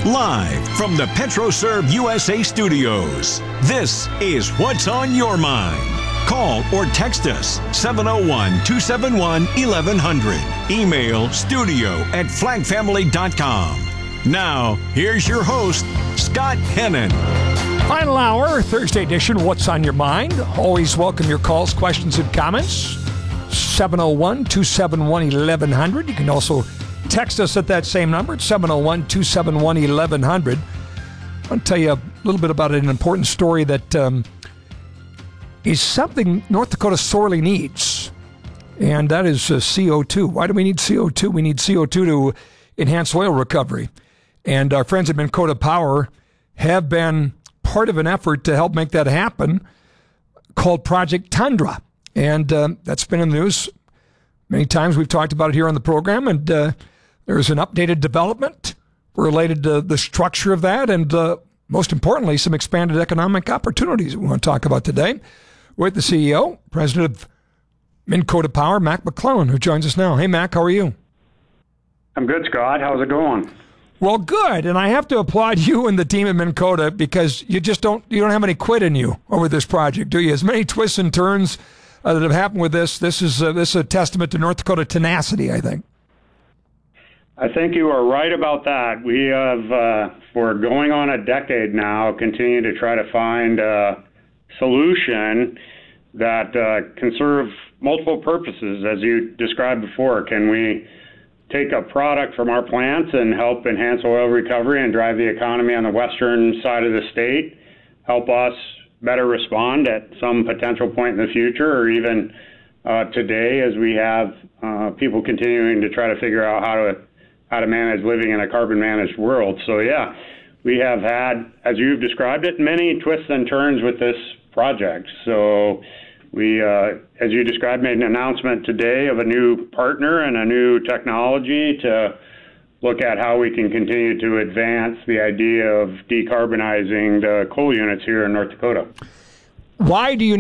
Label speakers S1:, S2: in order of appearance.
S1: Live from the PetroServe USA studios, this is What's on Your Mind. Call or text us 701-271-1100. Email studio@flagfamily.com. Now, here's your host, Scott Hennon.
S2: Final hour, Thursday edition, What's on Your Mind? Always welcome your calls, questions, and comments. 701-271-1100. You can also text us at that same number, 701-271-1100. I want to tell you a little bit about an important story that is something North Dakota sorely needs, and that is CO2. Why do we need CO2? We need CO2 to enhance oil recovery. And our friends at Minn Kota Power have been part of an effort to help make that happen called Project Tundra. And that's been in the news many times. We've talked about it here on the program, and there's an updated development related to the structure of that, and most importantly, some expanded economic opportunities we want to talk about today with the CEO, President of Minn Kota Power, Mac McClellan, who joins us now. Hey, Mac, how are you?
S3: I'm good, Scott. How's it going?
S2: Well, good, and I have to applaud you and the team at Minn Kota because you don't have any quit in you over this project, do you? As many twists and turns that have happened with this is a testament to North Dakota tenacity, I think.
S3: I think you are right about that. We have, for going on a decade now, continued to try to find a solution that can serve multiple purposes, as you described before. Can we take a product from our plants and help enhance oil recovery and drive the economy on the western side of the state, help us better respond at some potential point in the future, or even today as we have people continuing to try to figure out how to manage living in a carbon-managed world. So, yeah, we have had, as you've described it, many twists and turns with this project. So we, as you described, made an announcement today of a new partner and a new technology to look at how we can continue to advance the idea of decarbonizing the coal units here in North Dakota.
S2: Why do you